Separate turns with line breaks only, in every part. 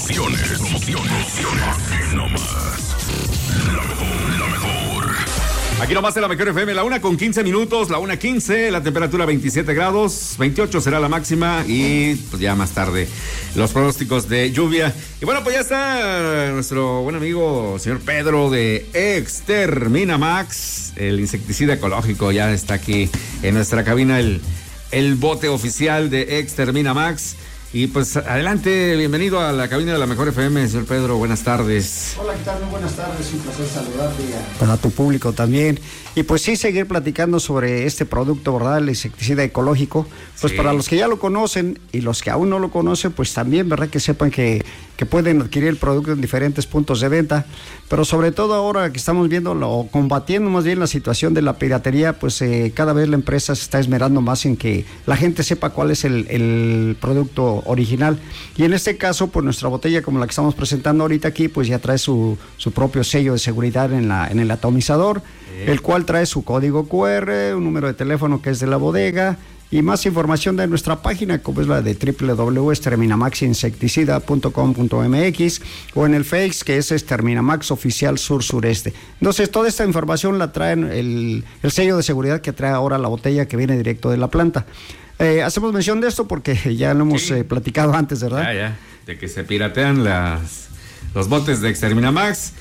Promociones. Aquí nomás. La mejor. Aquí nomás en la mejor FM, la 1:15, la 1:15, la temperatura 27 grados, 28 será la máxima y pues ya más tarde los pronósticos de lluvia. Y bueno, pues ya está nuestro buen amigo señor Pedro de Exterminamax, el insecticida ecológico, ya está aquí en nuestra cabina el bote oficial de Exterminamax. Y pues adelante, bienvenido a la cabina de la mejor FM, señor Pedro, buenas tardes.
Hola, ¿qué tal? Muy buenas tardes, un placer saludarte para tu público también. Y pues sí, seguir platicando sobre este producto, ¿verdad? El insecticida ecológico. Pues sí. Para los que ya lo conocen y los que aún no lo conocen, pues también, ¿verdad? Que sepan que pueden adquirir el producto en diferentes puntos de venta. Pero sobre todo ahora que estamos viendo o combatiendo más bien la situación de la piratería, pues cada vez la empresa se está esmerando más en que la gente sepa cuál es el producto original. Y en este caso, pues nuestra botella, como la que estamos presentando ahorita aquí, pues ya trae su propio sello de seguridad en el atomizador, el cual trae su código QR, un número de teléfono que es de la bodega y más información de nuestra página, como es la de www.exterminamaxinsecticida.com.mx o en el Face, que es Exterminamax Oficial Sur Sureste. Entonces, toda esta información la traen el sello de seguridad que trae ahora la botella que viene directo de la planta. Hacemos mención de esto porque ya lo hemos platicado antes, ¿verdad?
Ya, de que se piratean los botes de Exterminamax.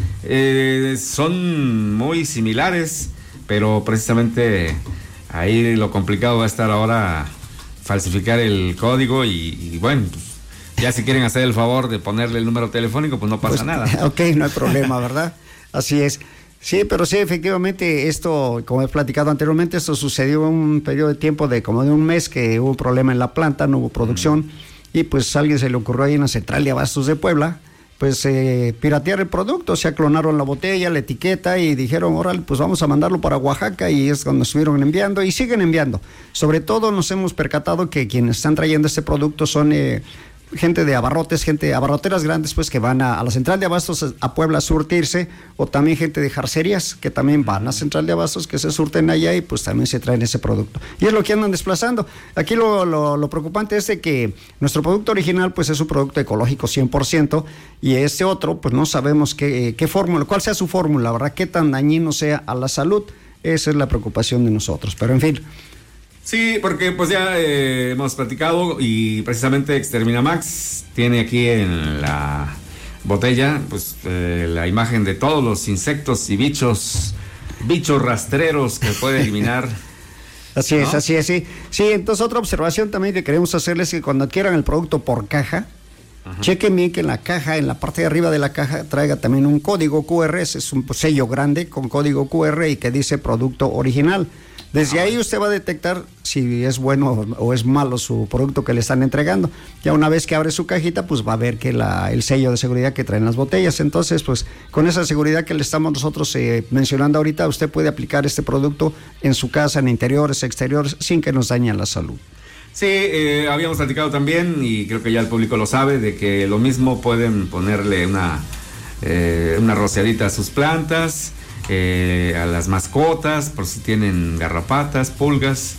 Son muy similares, pero precisamente ahí lo complicado va a estar ahora falsificar el código y bueno, pues, ya si quieren hacer el favor de ponerle el número telefónico, pues no pasa nada.
Ok, no hay problema, ¿verdad? Así es. Sí, pero sí, efectivamente, esto, como he platicado anteriormente, esto sucedió en un periodo de tiempo de como de un mes que hubo un problema en la planta, no hubo producción, y pues a alguien se le ocurrió ahí en la central de abastos de Puebla, pues piratear el producto, o sea, clonaron la botella, la etiqueta y dijeron, órale, pues vamos a mandarlo para Oaxaca, y es cuando estuvieron enviando y siguen enviando. Sobre todo nos hemos percatado que quienes están trayendo este producto son gente de abarrotes, abarroteras grandes, pues que van a la central de abastos a Puebla a surtirse, o también gente de jarcerías que también van a la central de abastos, que se surten allá y pues también se traen ese producto. Y es lo que andan desplazando. Aquí lo preocupante es de que nuestro producto original pues es un producto ecológico 100%, y este otro pues no sabemos qué fórmula, cuál sea su fórmula, ¿verdad? Qué tan dañino sea a la salud. Esa es la preocupación de nosotros, pero en fin.
Sí, porque pues ya hemos platicado y precisamente Exterminamax tiene aquí en la botella pues la imagen de todos los insectos y bichos rastreros que puede eliminar.
Así es, ¿no? Así es, sí. Sí, entonces otra observación también que queremos hacerles es que cuando adquieran el producto por caja, chequen bien que en la caja, en la parte de arriba de la caja, traiga también un código QR, ese es un sello grande con código QR y que dice producto original. Desde ahí usted va a detectar si es bueno o es malo su producto que le están entregando. Ya una vez que abre su cajita, pues va a ver que el sello de seguridad que traen las botellas. Entonces, pues con esa seguridad que le estamos nosotros mencionando ahorita, usted puede aplicar este producto en su casa, en interiores, exteriores, sin que nos dañe la salud.
Sí, habíamos platicado también, y creo que ya el público lo sabe, de que lo mismo pueden ponerle una rociadita a sus plantas, a las mascotas, por si tienen garrapatas, pulgas,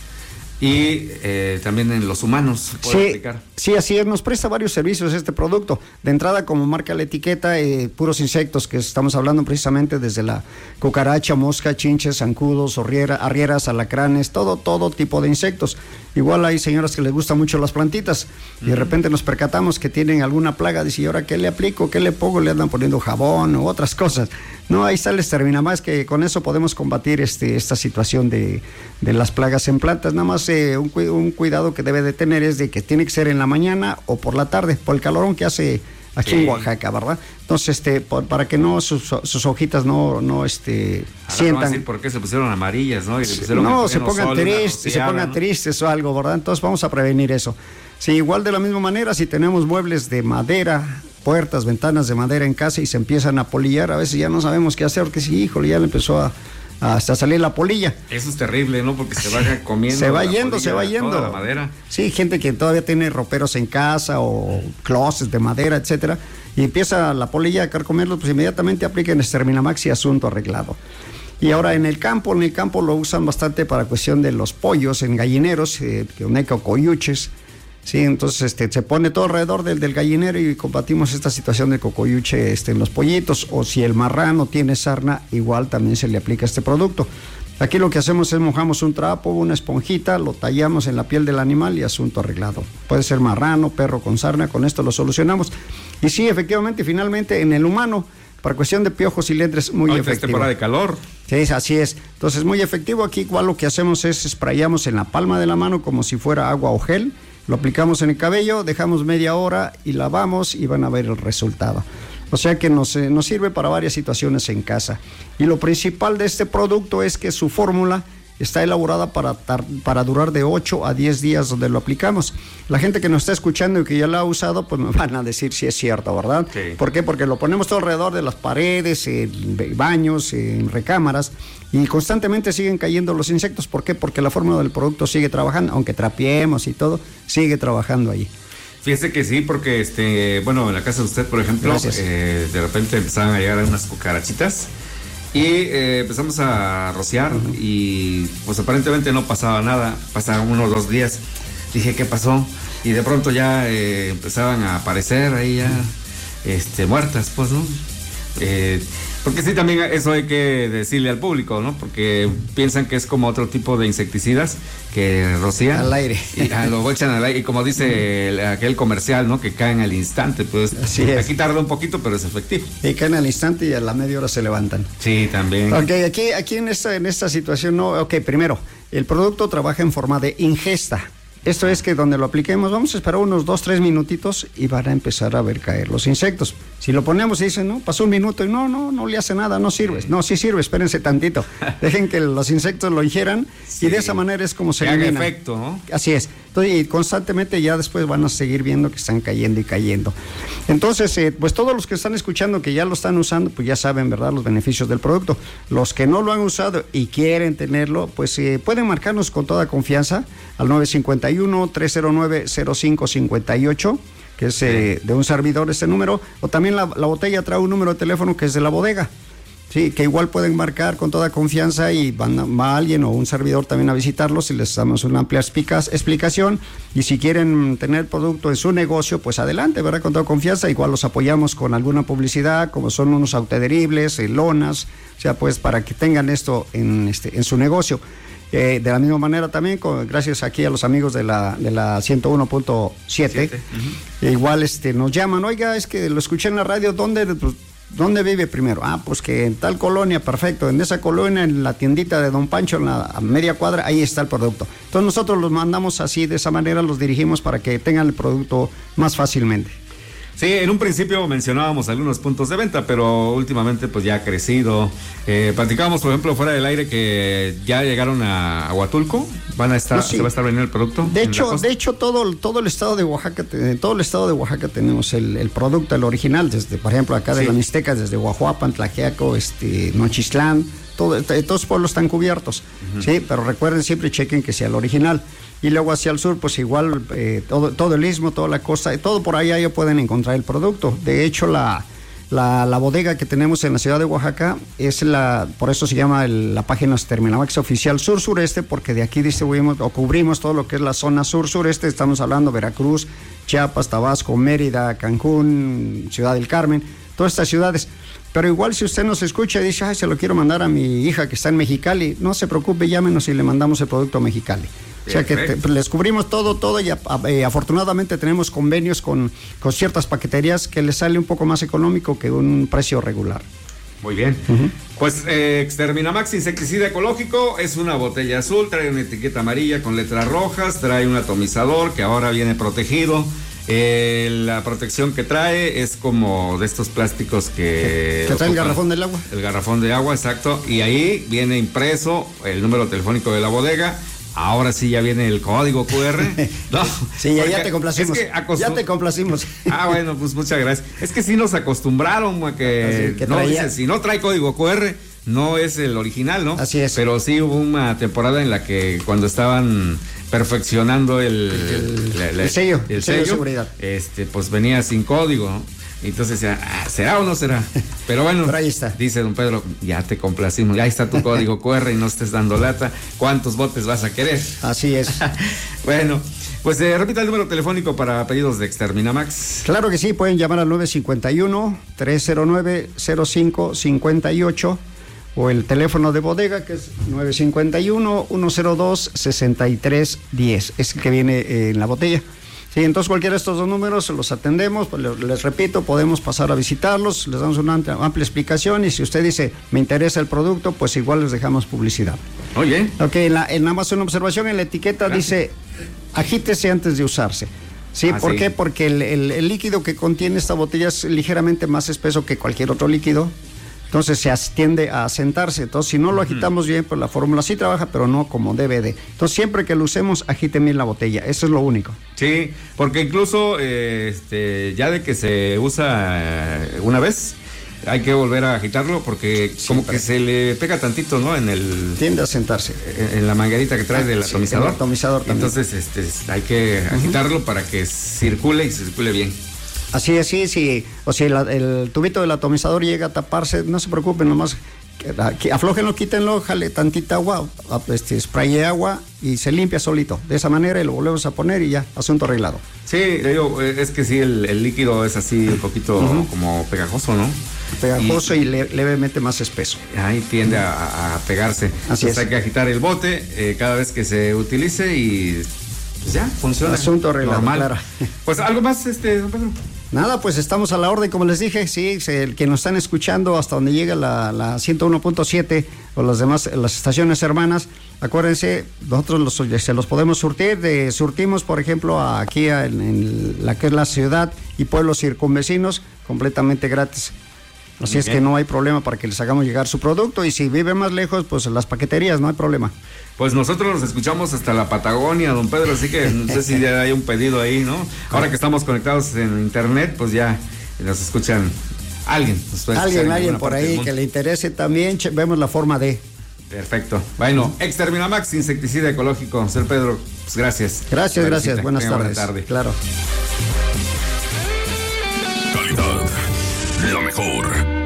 y también en los humanos puede aplicar.
Sí, así es, nos presta varios servicios este producto. De entrada, como marca la etiqueta, puros insectos, que estamos hablando precisamente desde la cucaracha, mosca, chinches, zancudos, arrieras, alacranes, todo tipo de insectos. Igual hay señoras que les gustan mucho las plantitas y de repente nos percatamos que tienen alguna plaga, dice, ¿y ahora qué le aplico? ¿Qué le pongo? Le andan poniendo jabón u otras cosas. No, ahí está el Exterminamax, que con eso podemos combatir esta situación de las plagas en plantas. Nada más un cuidado que debe de tener es de que tiene que ser en la mañana o por la tarde, por el calorón que hace aquí en Oaxaca, ¿verdad? Entonces, para que no sus hojitas no sientan.
Decir por qué se pusieron amarillas, ¿no?
Se pongan tristes o algo, ¿verdad? Entonces vamos a prevenir eso. Sí, igual de la misma manera, si tenemos muebles de madera, puertas, ventanas de madera en casa y se empiezan a polillar, a veces ya no sabemos qué hacer, porque sí, híjole, ya le empezó hasta salir la polilla.
Eso es terrible, ¿no? Porque se va comiendo.
se va yendo.
Toda la madera.
Sí, gente que todavía tiene roperos en casa o closets de madera, etcétera, y empieza la polilla a carcomerlos, pues inmediatamente apliquen Exterminamax y asunto arreglado. Y ahora en el campo lo usan bastante para cuestión de los pollos en gallineros, coyuches. Sí, entonces se pone todo alrededor del gallinero y combatimos esta situación de cocoyuche en los pollitos, o si el marrano tiene sarna, igual también se le aplica este producto. Aquí lo que hacemos es mojamos un trapo, una esponjita, lo tallamos en la piel del animal y asunto arreglado. Puede ser marrano, perro con sarna, con esto lo solucionamos. Y sí, efectivamente, finalmente en el humano, para cuestión de piojos y liendres, muy efectivo.
Es temporada de calor.
Sí, así es. Entonces, muy efectivo. Aquí igual lo que hacemos es sprayamos en la palma de la mano como si fuera agua o gel, lo aplicamos en el cabello, dejamos media hora y lavamos y van a ver el resultado. O sea que nos sirve para varias situaciones en casa. Y lo principal de este producto es que su fórmula está elaborada para durar de 8 a 10 días donde lo aplicamos. La gente que nos está escuchando y que ya lo ha usado, pues me van a decir si es cierto, ¿verdad?
Sí.
¿Por qué? Porque lo ponemos todo alrededor de las paredes, en baños, en recámaras, y constantemente siguen cayendo los insectos. ¿Por qué? Porque la fórmula del producto sigue trabajando, aunque trapiemos y todo, sigue trabajando ahí.
Fíjese que sí, porque bueno, en la casa de usted, por ejemplo, de repente empezaban a llegar unas cucarachitas y empezamos a rociar y pues aparentemente no pasaba nada, pasaban unos 2 días. Dije, ¿qué pasó? Y de pronto ya empezaban a aparecer ahí ya muertas, pues, ¿no? Porque sí, también eso hay que decirle al público, ¿no? Porque piensan que es como otro tipo de insecticidas que rocían
al aire.
Y lo echan al aire. Y como dice aquel comercial, ¿no? Que caen al instante. Pues
así es.
Aquí tarda un poquito, pero es efectivo.
Y caen al instante y a la media hora se levantan.
Sí, también.
Ok, aquí en esta situación, no. Ok, primero, el producto trabaja en forma de ingesta. Esto es que donde lo apliquemos, vamos a esperar unos 2-3 minutitos y van a empezar a ver caer los insectos. Si lo ponemos y dicen, no, pasó 1 minuto y no le hace nada, no sirve. No, sí sirve, espérense tantito. Dejen que los insectos lo ingieran y de esa manera es como se elimina.
Haga efecto, ¿no?
Así es. Entonces, y constantemente ya después van a seguir viendo que están cayendo y cayendo. Entonces, pues todos los que están escuchando que ya lo están usando, pues ya saben, ¿verdad?, los beneficios del producto. Los que no lo han usado y quieren tenerlo, pues pueden marcarnos con toda confianza al 951-309-0558, que es de un servidor este número, o también la botella trae un número de teléfono que es de la bodega. Sí, que igual pueden marcar con toda confianza y va alguien o un servidor también a visitarlos y les damos una amplia explicación. Y si quieren tener el producto en su negocio, pues adelante, ¿verdad? Con toda confianza. Igual los apoyamos con alguna publicidad, como son unos autoadheribles, lonas, o sea, pues para que tengan esto en su negocio. De la misma manera también, gracias aquí a los amigos de la 101.7, igual nos llaman, oiga, es que lo escuché en la radio, ¿dónde vive primero? Pues que en tal colonia, perfecto, en esa colonia, en la tiendita de Don Pancho, a media cuadra, ahí está el producto. Entonces nosotros los mandamos así, de esa manera los dirigimos para que tengan el producto más fácilmente.
Sí, en un principio mencionábamos algunos puntos de venta, pero últimamente pues ya ha crecido. Platicábamos, por ejemplo, fuera del aire que ya llegaron a Huatulco, se va a estar vendiendo el producto.
De hecho, todo el estado de Oaxaca, tenemos el producto, el original, desde, por ejemplo, acá de la Mixteca, desde Guajuapan, Tlaxiaco, Nochistlán, todos los pueblos están cubiertos, sí, pero recuerden, siempre chequen que sea el original. Y luego hacia el sur, pues igual, todo el istmo, toda la costa, todo por allá ya pueden encontrar el producto. De hecho, la bodega que tenemos en la ciudad de Oaxaca por eso se llama la página Terminamax Oficial Sur-Sureste, porque de aquí distribuimos o cubrimos todo lo que es la zona sur-sureste. Estamos hablando Veracruz, Chiapas, Tabasco, Mérida, Cancún, Ciudad del Carmen, todas estas ciudades. Pero igual si usted nos escucha y dice, se lo quiero mandar a mi hija que está en Mexicali, no se preocupe, llámenos y le mandamos el producto a Mexicali. O sea que les cubrimos todo y afortunadamente tenemos convenios con ciertas paqueterías que les sale un poco más económico que un precio regular.
Muy bien. Pues Exterminamax insecticida ecológico es una botella azul, trae una etiqueta amarilla con letras rojas, trae un atomizador que ahora viene protegido. La protección que trae es como de estos plásticos que
trae el garrafón del agua. El
garrafón de agua, exacto. Y ahí viene impreso el número telefónico de la bodega. Ahora sí ya viene el código QR.
No, sí, ya te complacimos. Ya te complacimos.
Bueno, pues muchas gracias. Es que sí nos acostumbraron a que si no trae código QR, no es el original, ¿no?
Así es.
Pero sí hubo una temporada en la que cuando estaban perfeccionando el
sello de seguridad,
pues venía sin código, ¿no? Entonces decía, ¿será o no será? Pero bueno,
ahí está.
Dice don Pedro, ya te complacimos, ya está tu código QR y no estés dando lata. ¿Cuántos botes vas a querer?
Así es.
Bueno, Pues repita el número telefónico para pedidos de Exterminamax.
Claro que sí, pueden llamar al 951-309-0558 o el teléfono de bodega que es 951-102-6310. Es el que viene en la botella. Sí, entonces cualquiera de estos dos números los atendemos, pues les repito, podemos pasar a visitarlos, les damos una amplia explicación y si usted dice, me interesa el producto, pues igual les dejamos publicidad.
Oye.
Ok, en Amazon observación en la etiqueta dice, agítese antes de usarse. Sí, ¿por qué? Porque el líquido que contiene esta botella es ligeramente más espeso que cualquier otro líquido. Entonces se tiende a asentarse. Entonces, si no lo agitamos bien, pues la fórmula sí trabaja, pero no como debe de. Entonces, siempre que lo usemos, agite bien la botella. Eso es lo único.
Sí, porque incluso ya de que se usa una vez, hay que volver a agitarlo porque como que se le pega tantito, ¿no?
Tiende a sentarse.
En la manguerita que trae del atomizador.
El atomizador también.
Entonces, hay que agitarlo para que circule y circule bien.
Así es, sí. O sea, el tubito del atomizador llega a taparse, no se preocupen, nomás aflójenlo, quítenlo, jale tantita agua, spray de agua y se limpia solito. De esa manera y lo volvemos a poner y ya, asunto arreglado.
Sí, le digo, es que sí, el líquido es así un poquito como pegajoso, ¿no?
Pegajoso y levemente más espeso.
Ahí tiende a pegarse.
Así
Entonces hay que agitar el bote cada vez que se utilice y pues ya, funciona.
Asunto arreglado,
normal.
Claro.
Pues algo más, don Pedro.
Nada, pues estamos a la orden, como les dije, sí, el que nos están escuchando hasta donde llega la 101.7 o las demás, las estaciones hermanas, acuérdense, nosotros se los podemos surtir, surtimos, por ejemplo, aquí en la que es la ciudad y pueblos circunvecinos, completamente gratis. Así es que no hay problema para que les hagamos llegar su producto y si vive más lejos, pues las paqueterías, no hay problema.
Pues nosotros los escuchamos hasta la Patagonia, don Pedro, así que no sé si ya hay un pedido ahí, ¿no? Ahora que estamos conectados en internet, pues ya nos escuchan alguien
por ahí que le interese también, vemos la forma de.
Perfecto. Bueno, Exterminamax, insecticida ecológico. Señor Pedro, pues gracias.
Gracias. Buenas tardes.
Buena tarde.
Claro.
Calidad, la mejor.